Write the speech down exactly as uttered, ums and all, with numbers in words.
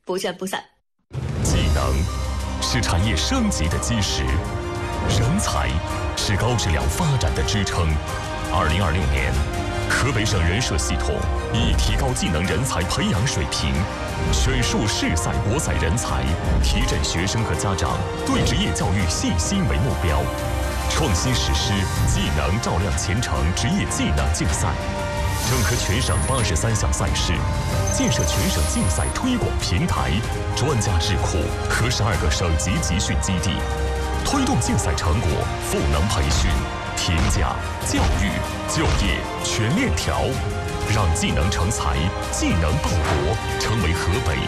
不见不散。 技能是产业升级的基石，人才是高质量发展的支撑。二零二六年，河北省人社系统以提高技能人才培养水平，选树市赛国赛人才，提振学生和家长对职业教育信心为目标，创新实施技能照亮前程职业技能竞赛，整合全省八十三项赛事，建设全省竞赛推广平台、专家智库和十二个省级集训基地，推动竞赛成果赋能培训、评价、教育、就业全链条，让技能成才、技能报国成为河北